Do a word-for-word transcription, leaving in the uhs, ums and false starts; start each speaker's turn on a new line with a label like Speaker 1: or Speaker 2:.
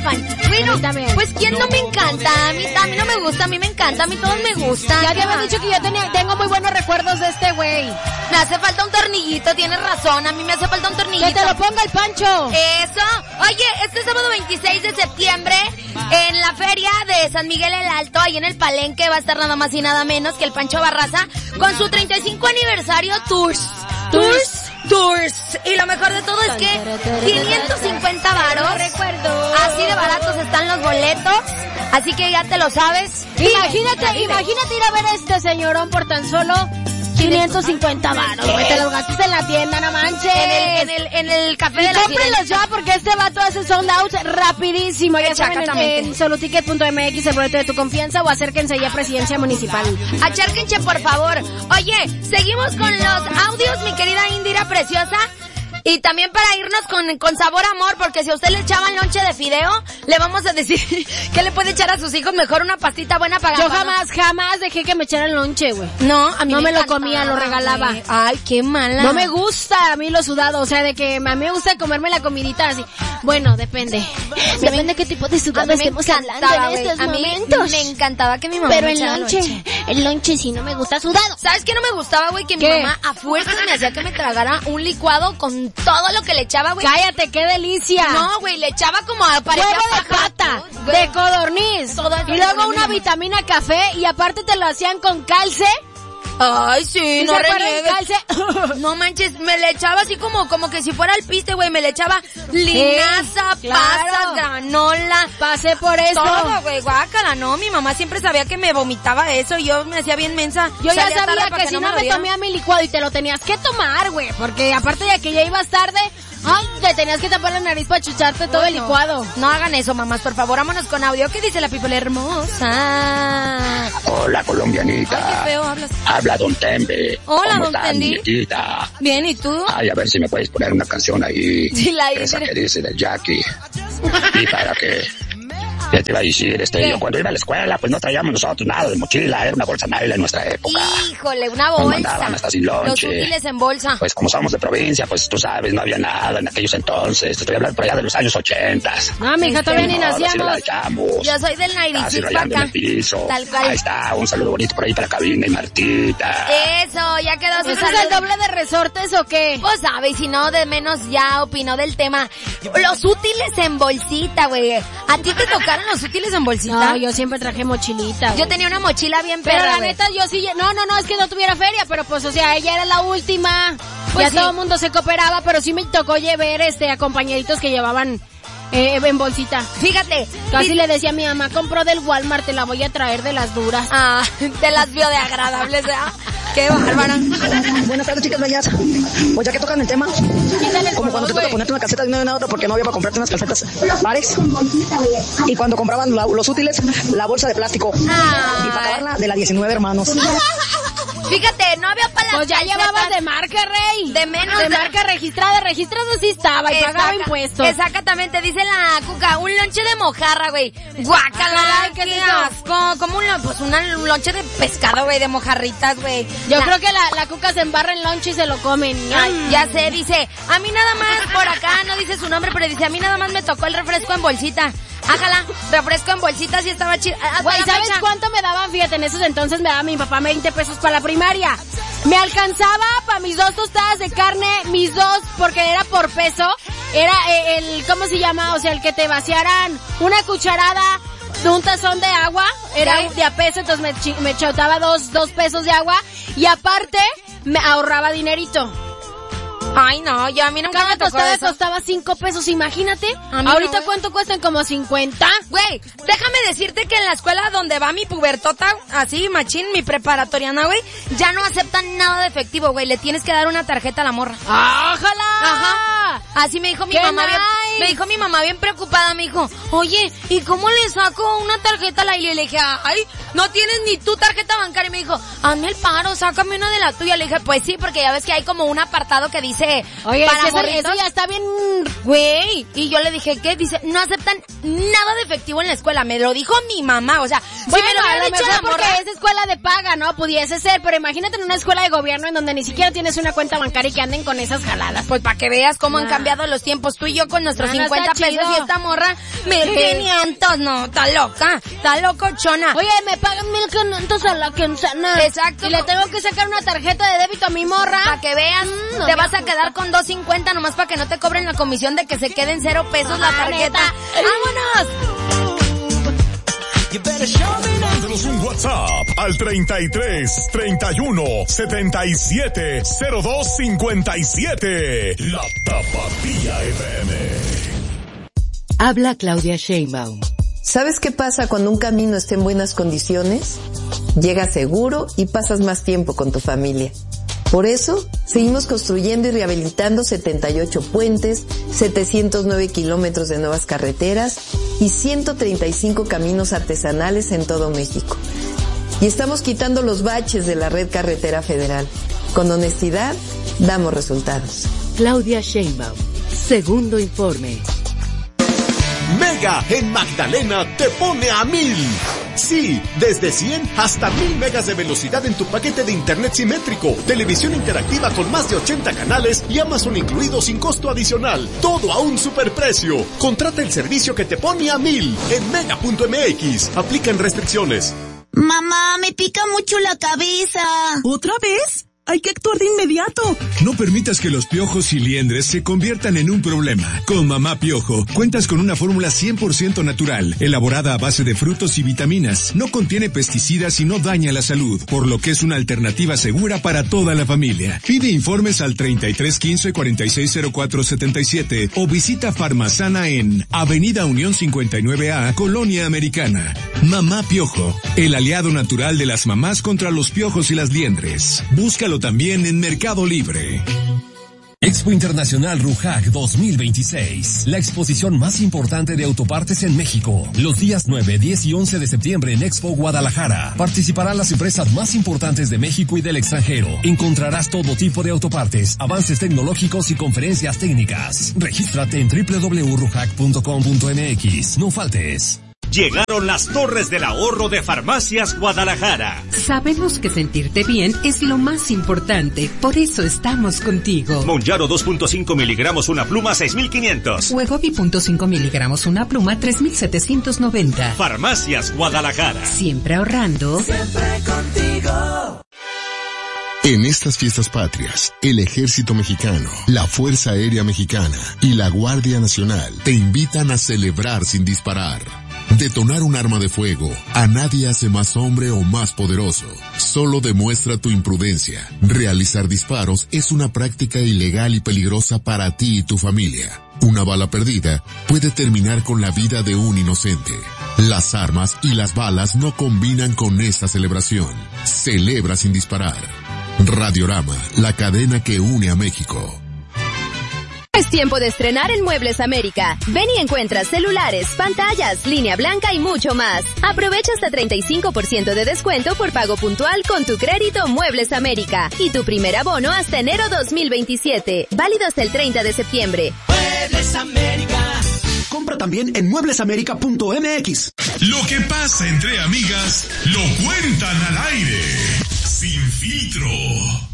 Speaker 1: Pancho. Bueno, pues ¿quién no me encanta? A mí, a mí no me gusta, a mí me encanta, a mí todos me gustan.
Speaker 2: Ya te había dicho que yo tenía, tengo muy buenos recuerdos de este güey.
Speaker 1: Me hace falta un tornillito, tienes razón, a mí me hace falta un tornillito.
Speaker 2: Que te lo ponga el Pancho.
Speaker 1: Eso. Oye, este sábado veintiséis de septiembre, en la feria de San Miguel el Alto, ahí en el Palenque, va a estar nada más y nada menos que el Pancho Barraza con su treinta y cinco aniversario Tours. Tours. Tours. Y lo mejor de todo es que quinientos cincuenta varos.
Speaker 2: Recuerdo.
Speaker 1: Así de baratos están los boletos. Así que ya te lo sabes.
Speaker 2: Imagínate, dime, imagínate ir a ver a este señorón por tan solo quinientos cincuenta varos, güey. Te los gastas en la tienda, no manches.
Speaker 1: En el, en el, en el café
Speaker 2: y
Speaker 1: de la
Speaker 2: cómprenlos ya porque este vato hace sold out rapidísimo. Ya saben, en soluticket punto m x, el boleto de tu confianza, o acérquense ya a Presidencia Municipal.
Speaker 1: Acérquense, por favor. Oye, seguimos con los audios, mi querida Indira preciosa. Y también para irnos con, con sabor a amor, porque si a usted le echaban lonche de fideo, le vamos a decir que le puede echar a sus hijos mejor una pastita buena para...
Speaker 2: Yo jamás, jamás dejé que me echaran lonche, güey.
Speaker 1: No, a mí
Speaker 2: no
Speaker 1: me,
Speaker 2: me lo
Speaker 1: encantaba,
Speaker 2: comía, lo regalaba.
Speaker 1: Wey. Ay, qué mala.
Speaker 2: No me gusta a mí lo sudado, o sea, de que a mí me gusta comerme la comidita así. Bueno, depende. Depende de qué tipo de sudado estemos hablando en estos
Speaker 1: a mí
Speaker 2: momentos.
Speaker 1: Me encantaba que mi mamá
Speaker 2: Pero
Speaker 1: me
Speaker 2: el
Speaker 1: echara
Speaker 2: lonche,
Speaker 1: lonche.
Speaker 2: el lonche sí no me gusta sudado.
Speaker 1: ¿Sabes qué no me gustaba, güey? Que
Speaker 2: ¿Qué?
Speaker 1: mi mamá a fuerzas me hacía que me tragara un licuado con todo lo que le echaba, güey.
Speaker 2: Cállate, qué delicia.
Speaker 1: No, güey, le echaba como a parecía
Speaker 2: huevo de
Speaker 1: paja,
Speaker 2: pata,
Speaker 1: güey.
Speaker 2: de codorniz,
Speaker 1: Todo eso
Speaker 2: y luego
Speaker 1: le
Speaker 2: una
Speaker 1: ponía.
Speaker 2: vitamina café, y aparte te lo hacían con calce.
Speaker 1: Ay, sí, no
Speaker 2: se acuerdan
Speaker 1: reniegues.
Speaker 2: calce?
Speaker 1: No manches, me le echaba así como como que si fuera el piste, güey. Me le echaba linaza,
Speaker 2: Sí, claro.
Speaker 1: pasas, granola.
Speaker 2: Pasé por eso.
Speaker 1: Todo, güey, guácala, no. Mi mamá siempre sabía que me vomitaba eso y yo me hacía bien mensa.
Speaker 2: Yo ya
Speaker 1: Salía tarde
Speaker 2: sabía
Speaker 1: para
Speaker 2: que si
Speaker 1: no
Speaker 2: no
Speaker 1: lo
Speaker 2: me
Speaker 1: vieran.
Speaker 2: tomé mi licuado y te lo tenías que tomar, güey, porque aparte de que ya ibas tarde, ay, te tenías que tapar la nariz para chucharte todo
Speaker 1: Ay,
Speaker 2: el
Speaker 1: no.
Speaker 2: licuado.
Speaker 1: No hagan eso, mamás, por favor, vámonos con audio. ¿Qué dice la people hermosa?
Speaker 3: Hola, colombianita.
Speaker 1: Ay, qué feo hablas.
Speaker 3: Habla Don Tembe.
Speaker 1: Hola,
Speaker 3: ¿Cómo
Speaker 1: Don
Speaker 3: estás,
Speaker 1: Tendi?
Speaker 3: muñequita?
Speaker 1: Bien, ¿y tú?
Speaker 3: Ay, a ver si me puedes poner una canción ahí.
Speaker 1: Sí, la
Speaker 3: Esa
Speaker 1: hice.
Speaker 3: que dice del Jackie. Y para que... Ya te iba a decir, este,
Speaker 1: ¿Qué?
Speaker 3: yo cuando iba a la escuela, pues no traíamos nosotros nada de mochila, era una bolsa naila en nuestra época.
Speaker 1: Híjole, una
Speaker 3: Nos
Speaker 1: bolsa.
Speaker 3: mandaban hasta sin lonche.
Speaker 1: Los útiles en bolsa.
Speaker 3: Pues como somos de provincia, pues tú sabes, no había nada en aquellos entonces. Te estoy hablando por allá de los años ochentas.
Speaker 2: No, mija, todavía ni
Speaker 3: No, así
Speaker 2: nacíamos.
Speaker 3: la echamos.
Speaker 1: Yo soy del
Speaker 3: Casi
Speaker 1: Nairicil para
Speaker 3: rayando en
Speaker 1: acá.
Speaker 3: el piso.
Speaker 1: Tal cual.
Speaker 3: Ahí está, un saludo bonito por ahí para Cabina y Martita.
Speaker 1: Eso, ya quedó su
Speaker 2: ¿Eso es
Speaker 1: saludo.
Speaker 2: el doble de resortes o qué?
Speaker 1: Pues sabe, y si no, de menos ya opinó del tema. Los útiles en bolsita, güey. ¿A ti te tocaron los útiles en bolsita?
Speaker 2: No, yo siempre traje mochilita, güey.
Speaker 1: Yo tenía una mochila bien
Speaker 2: Pero
Speaker 1: perra,
Speaker 2: la
Speaker 1: güey.
Speaker 2: neta, yo sí, no, no, no, es que no tuviera feria, pero pues, o sea, ella era la última.
Speaker 1: Pues
Speaker 2: ya
Speaker 1: sí.
Speaker 2: todo el mundo se cooperaba, pero sí me tocó llevar, este, a compañeritos que llevaban, eh, en bolsita.
Speaker 1: Fíjate.
Speaker 2: Casi
Speaker 1: di-
Speaker 2: le decía a mi mamá, compró del Walmart, te la voy a traer de las duras.
Speaker 1: Ah, de las biodegradables, ¿verdad? Qué bárbara.
Speaker 4: Buenas tardes, chicas bellas. Pues ya que tocan el tema, como cuando te toca ponerte una calceta de una en otra porque no había para comprarte unas calcetas pares. Y cuando compraban la- los útiles, la bolsa de plástico.
Speaker 1: Ah.
Speaker 4: Y para acabarla, de la diecinueve hermanos.
Speaker 1: Fíjate, no había para las
Speaker 2: Pues ya
Speaker 1: calcetas.
Speaker 2: llevabas de marca, rey.
Speaker 1: De menos
Speaker 2: De
Speaker 1: de-
Speaker 2: marca registrada, registrado sí estaba y pagaba
Speaker 1: Exacta-
Speaker 2: impuestos.
Speaker 1: Exactamente, dice la Cuca, un lonche de mojarra, güey. Guácala,
Speaker 2: Ay, ¿qué
Speaker 1: qué
Speaker 2: es eso?
Speaker 1: asco. Como un, lo- pues una- un lonche de pescado, güey, de mojarritas, güey.
Speaker 2: Yo
Speaker 1: La-
Speaker 2: creo que la, la cuca se embarra en lunch y se lo comen.
Speaker 1: Ay, ya sé, dice, a mí nada más, por acá, no dice su nombre, pero dice, a mí nada más me tocó el refresco en bolsita. Ájala, refresco en bolsita, sí estaba chido. Hasta
Speaker 2: Güey,
Speaker 1: la
Speaker 2: ¿sabes
Speaker 1: fecha.
Speaker 2: cuánto me daban? Fíjate, en esos entonces me daba mi papá veinte pesos para la primaria. Me alcanzaba para mis dos tostadas de carne, mis dos, porque era por peso. Era eh, el, ¿cómo se llama? O sea, el que te vaciaran una cucharada de un tazón de agua. Era
Speaker 1: ¿Sí?
Speaker 2: de a peso, entonces me, chi- me chotaba dos, dos pesos de agua. Y aparte, me ahorraba dinerito.
Speaker 1: Ay, no, yo a mí nunca
Speaker 2: Cada
Speaker 1: me tocó
Speaker 2: tostada
Speaker 1: eso.
Speaker 2: costaba cinco pesos, imagínate.
Speaker 1: A mí
Speaker 2: Ahorita,
Speaker 1: no,
Speaker 2: ¿cuánto cuestan? Como cincuenta.
Speaker 1: Güey, déjame decirte que en la escuela donde va mi pubertota, así, machín, mi preparatoriana, güey, ya no aceptan nada de efectivo, güey. Le tienes que dar una tarjeta a la morra.
Speaker 2: ¡Ájala!
Speaker 1: Ajá. Así me dijo mi
Speaker 2: ¡Qué
Speaker 1: mamá bien,
Speaker 2: nice!
Speaker 1: me dijo mi mamá bien preocupada, me dijo, oye, ¿y cómo le saco una tarjeta a la Ili? Y le dije, ay, no tienes ni tu tarjeta bancaria. Y me dijo, hazme el paro, sácame una de la tuya. Le dije, pues sí, porque ya ves que hay como un apartado que dice,
Speaker 2: oye,
Speaker 1: para
Speaker 2: es que
Speaker 1: morritos.
Speaker 2: eso ya está bien,
Speaker 1: güey. Y yo le dije, ¿qué? Dice, no aceptan nada de efectivo en la escuela. Me lo dijo mi mamá, o sea,
Speaker 2: bueno,
Speaker 1: si me lo
Speaker 2: a
Speaker 1: hubiera
Speaker 2: lo
Speaker 1: dicho
Speaker 2: mejor
Speaker 1: la
Speaker 2: porque
Speaker 1: morra.
Speaker 2: es escuela de paga, ¿no? Pudiese ser, pero imagínate en una escuela de gobierno en donde ni siquiera tienes una cuenta bancaria y que anden con esas jaladas.
Speaker 1: Pues para que veas cómo
Speaker 2: nah.
Speaker 1: han cambiado los tiempos. Tú y yo con nuestros
Speaker 2: nah, no
Speaker 1: cincuenta pesos
Speaker 2: chido.
Speaker 1: y esta morra mil quinientos. No, está loca, está locochona.
Speaker 2: Oye, me pagan mil quinientos a la quincena.
Speaker 1: Exacto.
Speaker 2: Y le tengo que sacar una tarjeta de débito a mi morra.
Speaker 1: Para que veas,
Speaker 2: mm, no
Speaker 1: te
Speaker 2: me
Speaker 1: vas a
Speaker 2: ajusta.
Speaker 1: quedar con dos cincuenta nomás para que no te cobren la comisión de que se queden cero pesos la
Speaker 2: Ah,
Speaker 1: tarjeta.
Speaker 2: neta.
Speaker 1: ¡Vámonos!
Speaker 5: Mándanos un WhatsApp al treinta y tres, treinta y uno, setenta y siete, cero dos cincuenta y siete. La Tapatía F M.
Speaker 6: Habla Claudia Sheinbaum.
Speaker 7: ¿Sabes qué pasa cuando un camino está en buenas condiciones? Llegas seguro y pasas más tiempo con tu familia. Por eso, seguimos construyendo y rehabilitando setenta y ocho puentes, setecientos nueve kilómetros de nuevas carreteras y ciento treinta y cinco caminos artesanales en todo México. Y estamos quitando los baches de la red carretera federal. Con honestidad, damos resultados.
Speaker 6: Claudia Sheinbaum. Segundo informe.
Speaker 8: Mega en Magdalena te pone a mil. Sí, desde cien hasta mil megas de velocidad en tu paquete de internet simétrico, televisión interactiva con más de ochenta canales y Amazon incluido sin costo adicional. Todo a un superprecio. Contrata el servicio que te pone a mil en mega punto m x. Aplican restricciones.
Speaker 9: Mamá, me pica mucho la cabeza.
Speaker 10: ¿Otra vez? Hay que actuar de inmediato.
Speaker 11: No permitas que los piojos y liendres se conviertan en un problema. Con Mamá Piojo, cuentas con una fórmula cien por ciento natural, elaborada a base de frutos y vitaminas. No contiene pesticidas y no daña la salud, por lo que es una alternativa segura para toda la familia. Pide informes al treinta y tres quince, cuarenta y seis cero cuatro setenta y siete o visita Farmasana en Avenida Unión cincuenta y nueve A, Colonia Americana. Mamá Piojo, el aliado natural de las mamás contra los piojos y las liendres. Búscalo también en Mercado Libre.
Speaker 12: Expo Internacional RUJAC dos mil veintiséis, la exposición más importante de autopartes en México. Los días nueve, diez y once de septiembre en Expo Guadalajara. Participarán las empresas más importantes de México y del extranjero. Encontrarás todo tipo de autopartes, avances tecnológicos y conferencias técnicas. Regístrate en doble u doble u doble u punto rujac punto com punto m x. No faltes.
Speaker 13: Llegaron las torres del ahorro de Farmacias Guadalajara.
Speaker 14: Sabemos que sentirte bien es lo más importante, por eso estamos contigo.
Speaker 13: Monjaro dos punto cinco miligramos una pluma seis mil quinientos.
Speaker 14: Wegovy punto cinco miligramos una pluma tres mil setecientos noventa.
Speaker 13: Farmacias Guadalajara.
Speaker 14: Siempre ahorrando.
Speaker 15: Siempre contigo.
Speaker 16: En estas fiestas patrias, el Ejército Mexicano, la Fuerza Aérea Mexicana y la Guardia Nacional te invitan a celebrar sin disparar. Detonar un arma de fuego a nadie hace más hombre o más poderoso. Solo demuestra tu imprudencia. Realizar disparos es una práctica ilegal y peligrosa para ti y tu familia. Una bala perdida puede terminar con la vida de un inocente. Las armas y las balas no combinan con esta celebración. Celebra sin disparar. Radiorama, la cadena que une a México.
Speaker 17: Es tiempo de estrenar en Muebles América. Ven y encuentra celulares, pantallas, línea blanca y mucho más. Aprovecha hasta treinta y cinco por ciento de descuento por pago puntual con tu crédito Muebles América. Y tu primer abono hasta enero dos mil veintisiete. Válido hasta el treinta de septiembre.
Speaker 15: Muebles América.
Speaker 18: Compra también en muebles américa punto m x.
Speaker 5: Lo que pasa entre amigas lo cuentan al aire. Sin filtro.